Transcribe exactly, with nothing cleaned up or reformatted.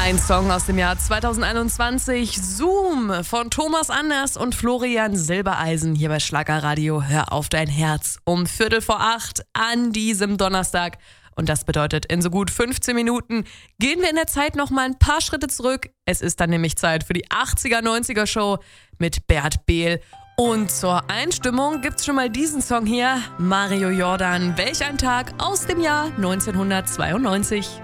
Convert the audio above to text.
Ein Song aus dem Jahr zweitausendeinundzwanzig, Zoom von Thomas Anders und Florian Silbereisen hier bei Schlagerradio. Hör auf dein Herz um Viertel vor acht an diesem Donnerstag. Und das bedeutet, in so gut fünfzehn Minuten gehen wir in der Zeit noch mal ein paar Schritte zurück. Es ist dann nämlich Zeit für die achtziger-neunziger-Show mit Bert Behl. Und zur Einstimmung gibt's schon mal diesen Song hier, Mario Jordan, Welch ein Tag aus dem Jahr neunzehnhundertzweiundneunzig.